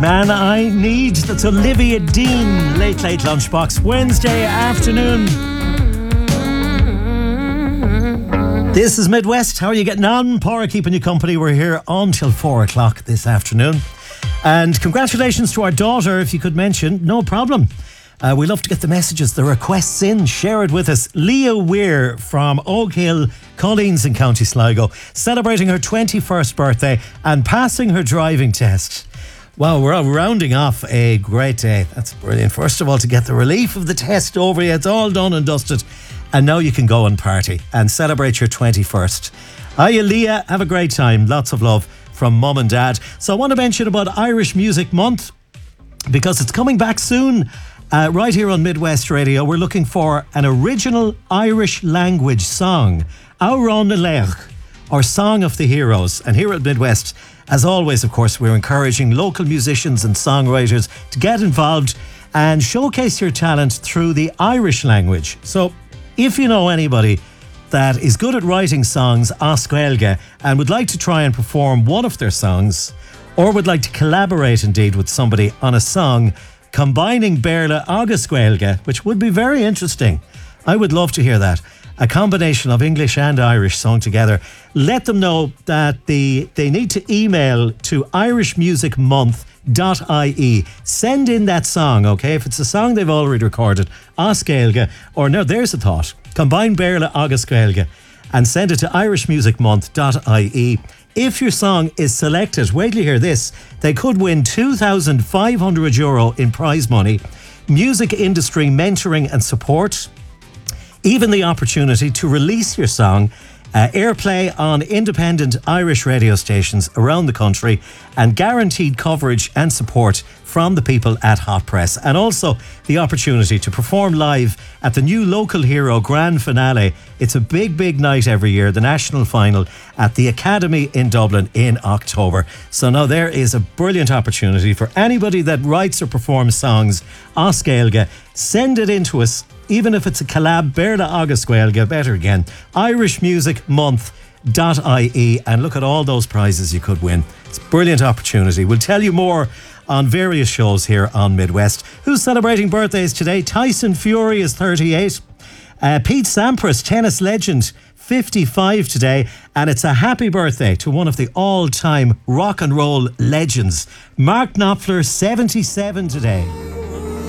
Man I Need. That's Olivia Dean. Late Lunchbox, Wednesday afternoon. This is Midwest. How are you getting on? Paura keeping you company. We're here until 4 o'clock this afternoon. And congratulations to our daughter, if you could mention. No problem. We love to get the messages, the requests in. Share it with us. Leah Weir from Oak Hill, Colleens in County Sligo, celebrating her 21st birthday and passing her driving test. Wow, we're rounding off a great day. That's brilliant. First of all, to get the relief of the test over you. It's all done and dusted. And now you can go and party and celebrate your 21st. Hiya, Leah. Have a great time. Lots of love from Mum and Dad. So I want to mention about Irish Music Month because it's coming back soon. Right here on Midwest Radio, we're looking for an original Irish language song. Áireann na Léamh, or Song of the Heroes. And here at Midwest, as always, of course, we're encouraging local musicians and songwriters to get involved and showcase your talent through the Irish language. So if you know anybody that is good at writing songs as Gaeilge and would like to try and perform one of their songs, or would like to collaborate indeed with somebody on a song combining Béarla agus Gaeilge, which would be very interesting. I would love to hear that. A combination of English and Irish sung together. Let them know that they need to email to irishmusicmonth.ie. Send in that song, okay? If it's a song they've already recorded, as Gaeilge, or no, there's a thought. Combine Béarla agus Gaeilge and send it to irishmusicmonth.ie. If your song is selected, wait till you hear this, they could win €2,500 in prize money, music industry mentoring and support, even the opportunity to release your song, airplay on independent Irish radio stations around the country, and guaranteed coverage and support from the people at Hot Press. And also the opportunity to perform live at the new Local Hero Grand Finale. It's a big night every year, the national final at the Academy in Dublin in October. So now there is a brilliant opportunity for anybody that writes or performs songs as Gaeilge. Send it in to us, even if it's a collab, Béarla agus Gaeilge, better again, irishmusicmonth.ie, and look at all those prizes you could win. It's a brilliant opportunity. We'll tell you more on various shows here on Midwest. Who's celebrating birthdays today? Tyson Fury is 38. Pete Sampras, tennis legend, 55 today. And it's a happy birthday to one of the all-time rock and roll legends, Mark Knopfler, 77 today.